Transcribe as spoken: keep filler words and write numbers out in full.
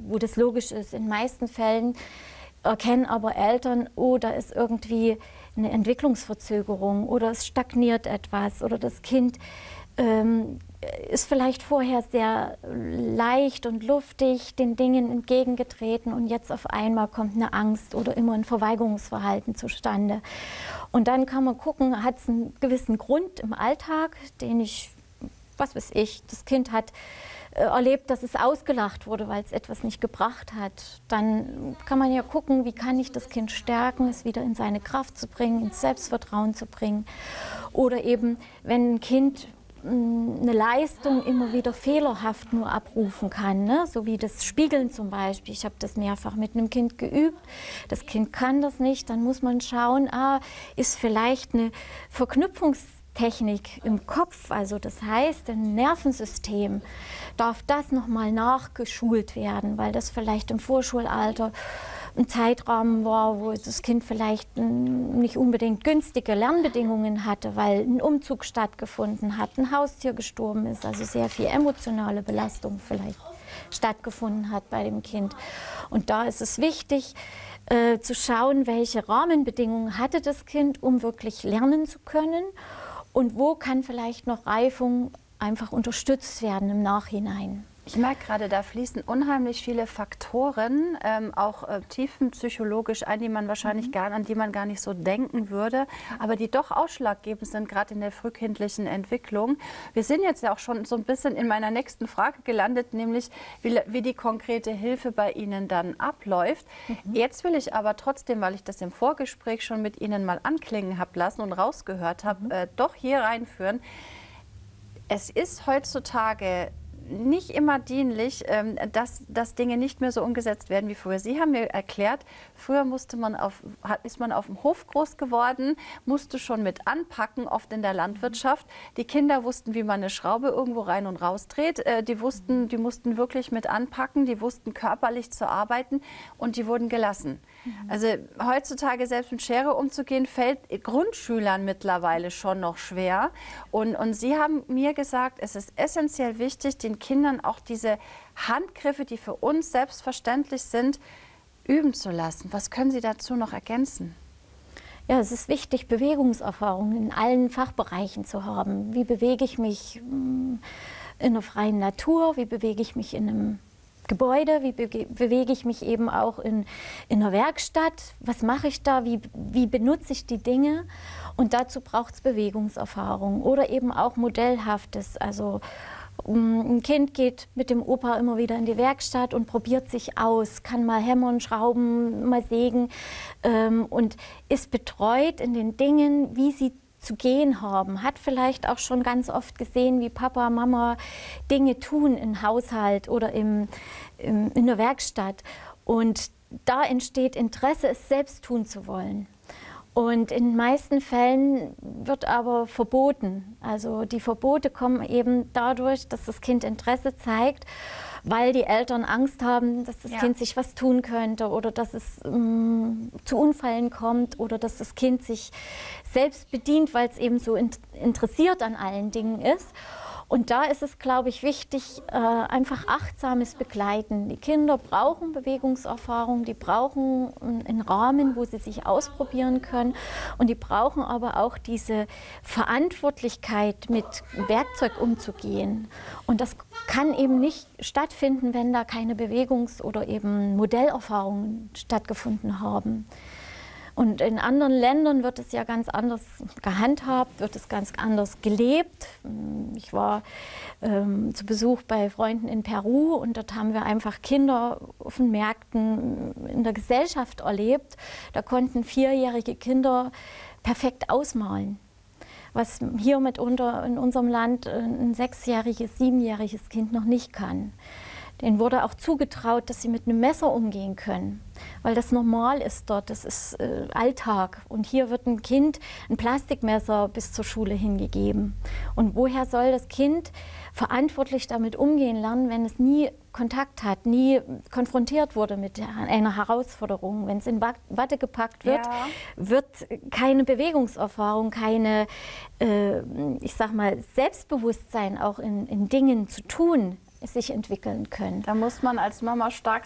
wo das logisch ist. In den meisten Fällen erkennen aber Eltern, oh, da ist irgendwie eine Entwicklungsverzögerung oder es stagniert etwas oder das Kind ähm, ist vielleicht vorher sehr leicht und luftig den Dingen entgegengetreten und jetzt auf einmal kommt eine Angst oder immer ein Verweigerungsverhalten zustande. Und dann kann man gucken, hat es einen gewissen Grund im Alltag, den ich, was weiß ich, das Kind hat erlebt, dass es ausgelacht wurde, weil es etwas nicht gebracht hat. Dann kann man ja gucken, wie kann ich das Kind stärken, es wieder in seine Kraft zu bringen, ins Selbstvertrauen zu bringen. Oder eben, wenn ein Kind eine Leistung immer wieder fehlerhaft nur abrufen kann, ne? So wie das Spiegeln zum Beispiel. Ich habe das mehrfach mit einem Kind geübt. Das Kind kann das nicht, dann muss man schauen, ah, ist vielleicht eine Verknüpfungstechnik im Kopf, also das heißt, im Nervensystem darf das nochmal nachgeschult werden, weil das vielleicht im Vorschulalter ein Zeitrahmen war, wo das Kind vielleicht nicht unbedingt günstige Lernbedingungen hatte, weil ein Umzug stattgefunden hat, ein Haustier gestorben ist, also sehr viel emotionale Belastung vielleicht stattgefunden hat bei dem Kind. Und da ist es wichtig, äh, zu schauen, welche Rahmenbedingungen hatte das Kind, um wirklich lernen zu können und wo kann vielleicht noch Reifung einfach unterstützt werden im Nachhinein. Ich merke gerade, da fließen unheimlich viele Faktoren, ähm, auch äh, tiefenpsychologisch ein, die man wahrscheinlich mhm. gar, an die man gar nicht so denken würde, aber die doch ausschlaggebend sind, gerade in der frühkindlichen Entwicklung. Wir sind jetzt ja auch schon so ein bisschen in meiner nächsten Frage gelandet, nämlich wie, wie die konkrete Hilfe bei Ihnen dann abläuft. Mhm. Jetzt will ich aber trotzdem, weil ich das im Vorgespräch schon mit Ihnen mal anklingen habe lassen und rausgehört habe, mhm. äh, doch hier reinführen. Es ist heutzutage nicht immer dienlich, dass, dass Dinge nicht mehr so umgesetzt werden wie früher. Sie haben mir erklärt, früher musste man auf, ist man auf dem Hof groß geworden, musste schon mit anpacken, oft in der Landwirtschaft. Die Kinder wussten, wie man eine Schraube irgendwo rein und raus dreht. Die wussten, die mussten wirklich mit anpacken, die wussten körperlich zu arbeiten und die wurden gelassen. Also heutzutage selbst mit Schere umzugehen, fällt Grundschülern mittlerweile schon noch schwer. Und, und Sie haben mir gesagt, es ist essentiell wichtig, den Kindern auch diese Handgriffe, die für uns selbstverständlich sind, üben zu lassen. Was können Sie dazu noch ergänzen? Ja, es ist wichtig, Bewegungserfahrungen in allen Fachbereichen zu haben. Wie bewege ich mich in der freien Natur? Wie bewege ich mich in einem Gebäude? Wie be bewege ich mich eben auch in, in einer Werkstatt? Was mache ich da? Wie, wie benutze ich die Dinge? Und dazu braucht es Bewegungserfahrung oder eben auch Modellhaftes. Also ein Kind geht mit dem Opa immer wieder in die Werkstatt und probiert sich aus, kann mal hämmern, schrauben, mal sägen ähm, und ist betreut in den Dingen, wie sie zu gehen haben, hat vielleicht auch schon ganz oft gesehen, wie Papa, Mama Dinge tun im Haushalt oder im, im, in der Werkstatt. Und da entsteht Interesse, es selbst tun zu wollen. Und in den meisten Fällen wird aber verboten. Also die Verbote kommen eben dadurch, dass das Kind Interesse zeigt, weil die Eltern Angst haben, dass das ja. Kind sich was tun könnte oder dass es ähm, zu Unfällen kommt oder dass das Kind sich selbst bedient, weil es eben so in interessiert an allen Dingen ist. Und da ist es, glaube ich, wichtig, äh, einfach achtsames Begleiten. Die Kinder brauchen Bewegungserfahrung, die brauchen einen Rahmen, wo sie sich ausprobieren können. Und die brauchen aber auch diese Verantwortlichkeit, mit Werkzeug umzugehen. Und das kann eben nicht stattfinden, wenn da keine Bewegungs- oder eben Modellerfahrungen stattgefunden haben. Und in anderen Ländern wird es ja ganz anders gehandhabt, wird es ganz anders gelebt. Ich war ähm, zu Besuch bei Freunden in Peru und dort haben wir einfach Kinder auf den Märkten in der Gesellschaft erlebt. Da konnten vierjährige Kinder perfekt ausmalen, was hier mitunter in unserem Land ein sechsjähriges, siebenjähriges Kind noch nicht kann. Denen wurde auch zugetraut, dass sie mit einem Messer umgehen können, weil das normal ist dort, das ist äh, Alltag. Und hier wird ein Kind ein Plastikmesser bis zur Schule hingegeben. Und woher soll das Kind verantwortlich damit umgehen lernen, wenn es nie Kontakt hat, nie konfrontiert wurde mit einer Herausforderung? Wenn es in Watte gepackt wird, ja. wird keine Bewegungserfahrung, keine, äh, ich sag mal, Selbstbewusstsein auch in, in Dingen zu tun, sich entwickeln können. Da muss man als Mama stark